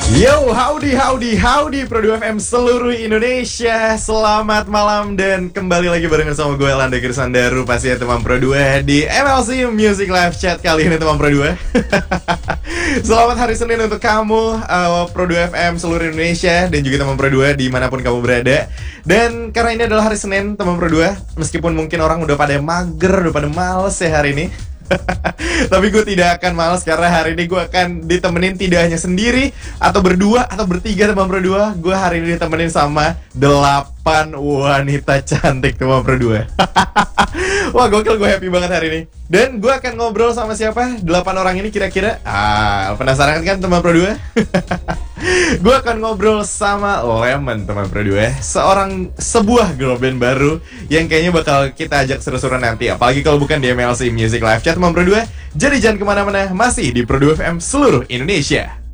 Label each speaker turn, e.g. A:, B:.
A: Yo, howdy Pro 2 FM seluruh Indonesia. Selamat malam dan kembali lagi barengan sama gue Landa Kirsandaru, pastinya teman Pro 2 di MLC Music Live Chat kali ini teman Pro 2. Selamat hari Senin untuk kamu, Pro 2 FM seluruh Indonesia dan juga teman Pro 2 dimanapun kamu berada. Dan karena ini adalah hari Senin teman Pro 2, meskipun mungkin orang udah pada mager, udah pada males ya hari ini, tapi gue tidak akan malas karena hari ini gue akan ditemenin tidak hanya sendiri atau berdua atau bertiga teman Pro 2. Gue hari ini ditemenin sama 8 wanita cantik teman Pro 2. Wah gokil, gue happy banget hari ini. Dan gue akan ngobrol sama siapa? 8 orang ini kira-kira. Penasaran kan teman Pro 2? Gue akan ngobrol sama Lemon teman Pro 2, sebuah girl band baru yang kayaknya bakal kita ajak seru-seruan nanti. Apalagi kalau bukan di MLC Music Live Chat teman Pro 2. Jadi jangan kemana-mana, masih di Pro 2 FM seluruh Indonesia.